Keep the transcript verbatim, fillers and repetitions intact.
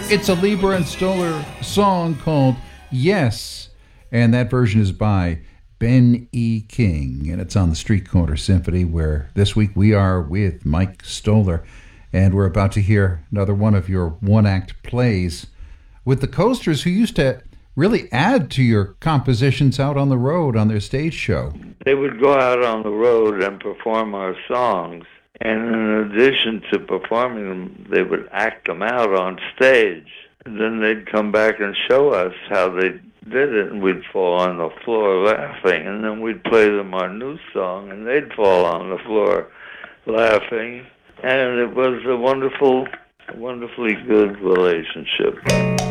It's a Leiber and Stoller song called Yes, and that version is by Ben E. King, and it's on the Street Corner Symphony, where this week we are with Mike Stoller, and we're about to hear another one of your one-act plays with the Coasters, who used to really add to your compositions out on the road on their stage show. They would go out on the road and perform our songs. And in addition to performing them, they would act them out on stage. And then they'd come back and show us how they did it, and we'd fall on the floor laughing. And then we'd play them our new song, and they'd fall on the floor laughing. And it was a wonderful, wonderfully good relationship.